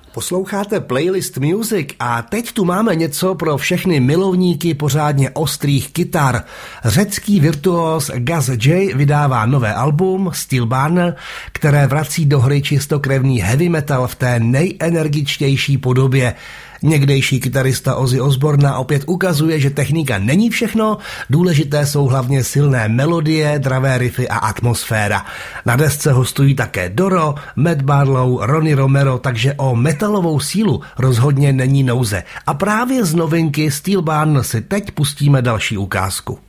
Posloucháte Playlist Music a teď tu máme něco pro všechny milovníky pořádně ostrých kytar. Řecký virtuóz Gaz J vydává nové album Steel Burner, které vrací do hry čistokrevný heavy metal v té nejenergičtější podobě. Někdejší kytarista Ozzy Osbourna opět ukazuje, že technika není všechno, důležité jsou hlavně silné melodie, dravé riffy a atmosféra. Na desce hostují také Doro, Matt Barlow, Ronnie Romero, takže o metalovou sílu rozhodně není nouze. A právě z novinky Steel Burner si teď pustíme další ukázku.